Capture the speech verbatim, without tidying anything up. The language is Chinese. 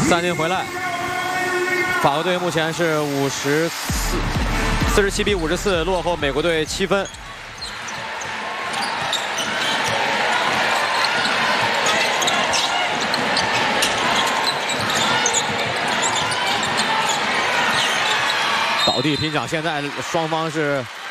三进回来，法国队目前是五十四、四十七比五十四，落后美国队七分。倒地拼抢，现在双方是